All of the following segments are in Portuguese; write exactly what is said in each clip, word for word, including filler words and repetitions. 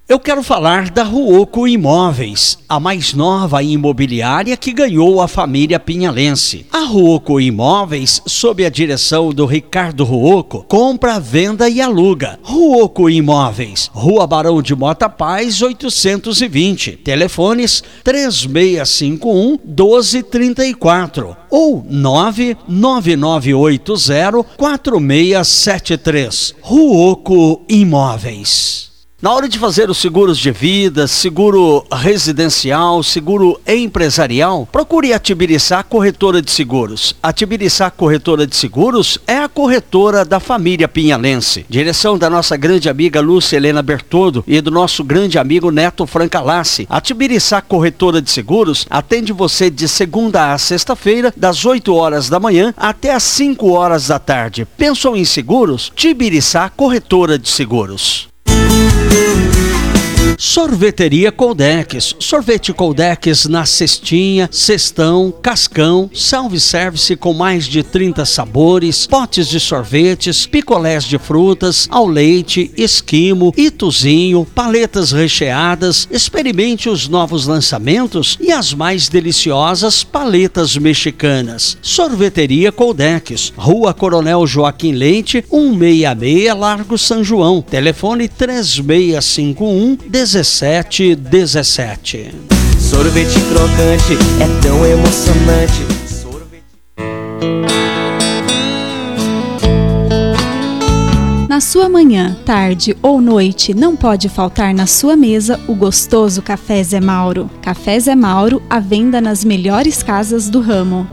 Eu quero falar da Ruoco Imóveis, a mais nova imobiliária que ganhou a família pinhalense. A Ruoco Imóveis, sob a direção do Ricardo Ruoco, compra, venda e aluga. Ruoco Imóveis, Rua Barão de Mota Paz, oitocentos e vinte. Telefones três seis cinco um, um dois três quatro ou nove nove nove oito zero, quatro seis sete três. Ruoco Imóveis. Na hora de fazer os seguros de vida, seguro residencial, seguro empresarial, procure a Tibiriçá Corretora de Seguros. A Tibiriçá Corretora de Seguros é a corretora da família pinhalense. Direção da nossa grande amiga Lúcia Helena Bertoldo e do nosso grande amigo Neto Francalassi. A Tibiriçá Corretora de Seguros atende você de segunda a sexta-feira, das oito horas da manhã até as cinco horas da tarde. Pensou em seguros? Tibiriçá Corretora de Seguros. Sorveteria Coldex, sorvete Coldex na cestinha, cestão, cascão, self-service com mais de trinta sabores, potes de sorvetes, picolés de frutas, ao leite, esquimo, ituzinho, paletas recheadas. Experimente os novos lançamentos e as mais deliciosas paletas mexicanas. Sorveteria Coldex, Rua Coronel Joaquim Leite, cento e sessenta e seis, Largo São João. Telefone três seis cinco um, dezessete dezessete. Sorvete crocante é tão emocionante. Sorvete... Na sua manhã, tarde ou noite, não pode faltar na sua mesa o gostoso Café Zé Mauro. Café Zé Mauro, à venda nas melhores casas do ramo.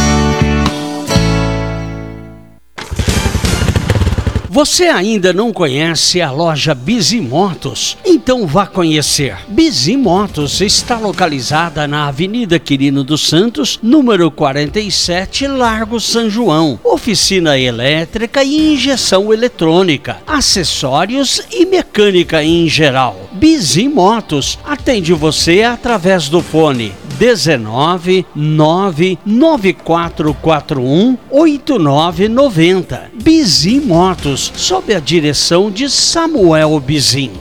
Você ainda não conhece a loja Bizimotos? Então vá conhecer. Bizimotos está localizada na Avenida Quirino dos Santos, número quarenta e sete, Largo São João. Oficina elétrica e injeção eletrônica, acessórios e mecânica em geral. Bizimotos atende você através do fone dezenove, nove nove quatro quatro um, oito nove nove zero. Bizimotos, sob a direção de Samuel Bizim.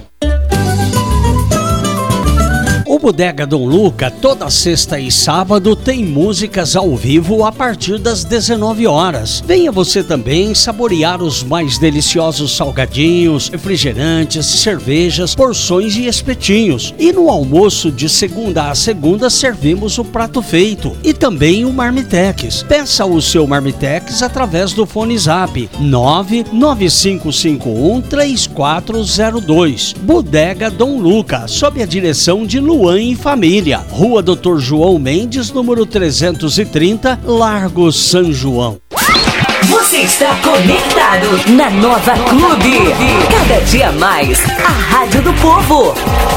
O Bodega Dom Luca, toda sexta e sábado, tem músicas ao vivo a partir das dezenove horas. Venha você também saborear os mais deliciosos salgadinhos, refrigerantes, cervejas, porções e espetinhos. E no almoço de segunda a segunda servimos o prato feito e também o Marmitex. Peça o seu Marmitex através do fone Zap nove nove cinco cinco um, três quatro zero dois. Bodega Dom Luca, sob a direção de Luan e Família, Rua doutor João Mendes, número trezentos e trinta, Largo São João. Você está conectado na Nova Clube. Cada dia mais, a Rádio do Povo.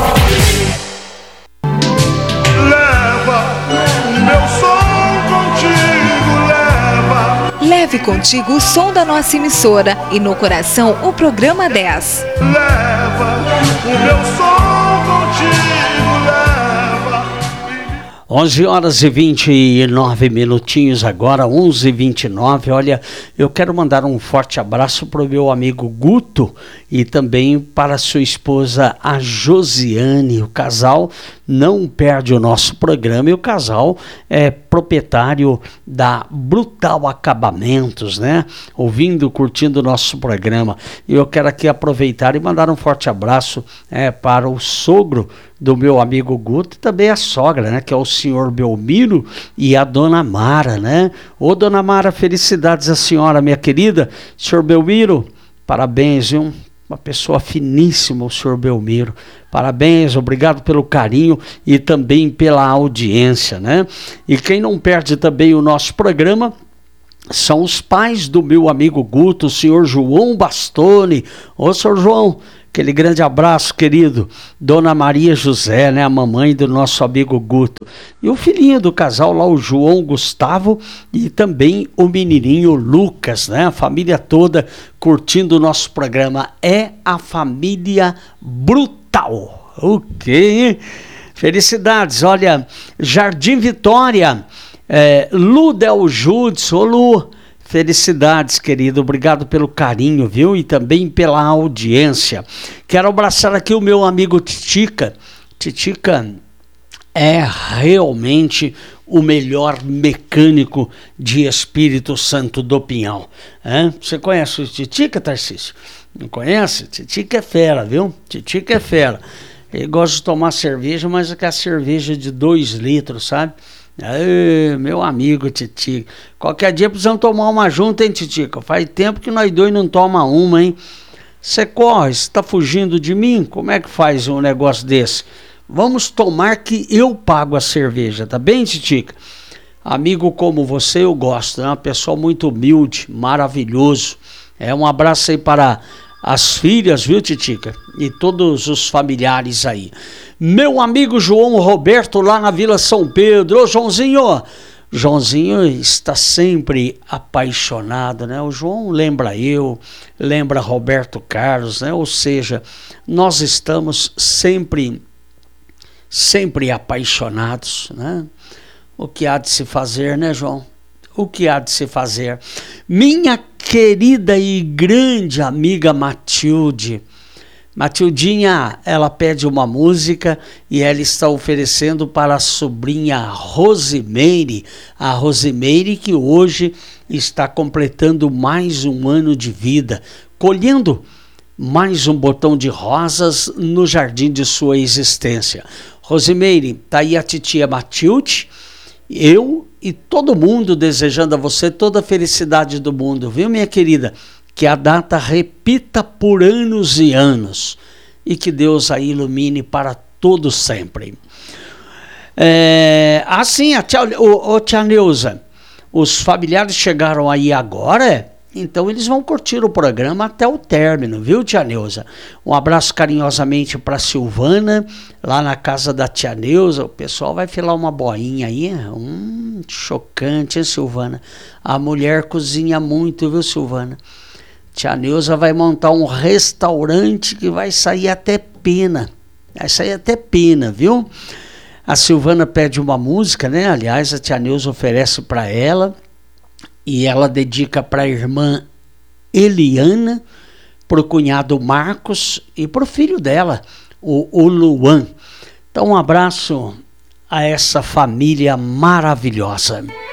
Leva o meu som contigo, leva. Leve contigo o som da nossa emissora e no coração o programa dez. Leva o meu som contigo. onze horas e vinte e nove minutinhos agora, onze e vinte e nove. Olha, eu quero mandar um forte abraço para o meu amigo Guto e também para sua esposa, a Josiane. O casal não perde o nosso programa e o casal é proprietário da Brutal Acabamentos, né? Ouvindo, curtindo o nosso programa. E eu quero aqui aproveitar e mandar um forte abraço é, para o sogro do meu amigo Guto e também a sogra, né? Que é o senhor Belmiro e a dona Mara, né? Ô, dona Mara, felicidades à senhora, minha querida. Senhor Belmiro, parabéns, viu? Uma pessoa finíssima, o senhor Belmiro. Parabéns, obrigado pelo carinho e também pela audiência, né? E quem não perde também o nosso programa são os pais do meu amigo Guto, o senhor João Bastoni. Ô, senhor João, aquele grande abraço, querido. Dona Maria José, né, a mamãe do nosso amigo Guto. E o filhinho do casal lá, o João Gustavo, e também o menininho Lucas, né? A família toda curtindo o nosso programa. É a família Brutal. Ok? Felicidades. Olha, Jardim Vitória, é, Lu Del Judson, ô Lu, Felicidades, querido. Obrigado pelo carinho, viu? E também pela audiência. Quero abraçar aqui o meu amigo Titica. Titica é realmente o melhor mecânico de Espírito Santo do Pinhal. É? Você conhece o Titica, Tarcísio? Não conhece? Titica é fera, viu? Titica é fera. Ele gosta de tomar cerveja, mas é que a cerveja de dois litros, sabe? Ei, meu amigo Titica. Qualquer dia precisamos tomar uma junta, hein, Titica? Faz tempo que nós dois não toma uma, hein? Você corre, você tá fugindo de mim? Como é que faz um negócio desse? Vamos tomar que eu pago a cerveja, tá bem, Titica? Amigo como você eu gosto, é uma pessoa muito humilde, maravilhoso. É um abraço aí para as filhas, viu, Titica? E todos os familiares aí. Meu amigo João Roberto lá na Vila São Pedro. Ô, Joãozinho, Joãozinho está sempre apaixonado, né? O João lembra eu, lembra Roberto Carlos, né? Ou seja, nós estamos sempre, sempre apaixonados, né? O que há de se fazer, né, João? O que há de se fazer? Minha querida e grande amiga Matilde, Matildinha, ela pede uma música e ela está oferecendo para a sobrinha Rosimeire, a Rosimeire que hoje está completando mais um ano de vida, colhendo mais um botão de rosas no jardim de sua existência. Rosimeire, tá aí a titia Matilde, eu e todo mundo desejando a você toda a felicidade do mundo, viu, minha querida? Que a data repita por anos e anos e que Deus a ilumine para todo sempre. É, assim, a tia, o, o tia Neuza, os familiares chegaram aí agora, então eles vão curtir o programa até o término, viu, tia Neuza? Um abraço carinhosamente para Silvana, lá na casa da tia Neuza. O pessoal vai filar uma boinha aí, hum, chocante, hein, Silvana? A mulher cozinha muito, viu, Silvana? Tia Neuza vai montar um restaurante que vai sair até pena. Vai sair até pena, viu? A Silvana pede uma música, né? Aliás, a tia Neuza oferece para ela. E ela dedica para a irmã Eliana, para o cunhado Marcos e para o filho dela, o, o Luan. Então, um abraço a essa família maravilhosa.